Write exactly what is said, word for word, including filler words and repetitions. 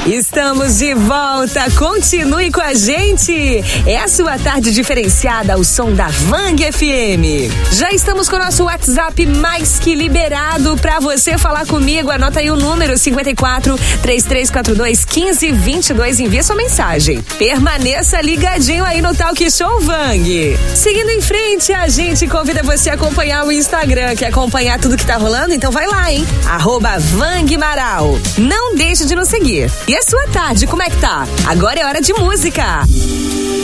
Estamos de volta, continue com a gente. É a sua tarde diferenciada ao som da Vang F M. Já estamos com o nosso WhatsApp mais que liberado pra você falar comigo. Anota aí o número cinquenta e quatro, três três quatro dois, quinze vinte e dois. Envia sua mensagem. Permaneça ligadinho aí no Talk Show Vang. Seguindo em frente, a gente convida você a acompanhar o Instagram. Quer acompanhar tudo que tá rolando? Então vai lá, hein? Arroba Vang Maral. Não deixe de nos seguir. E a sua tarde, como é que tá? Agora é hora de música.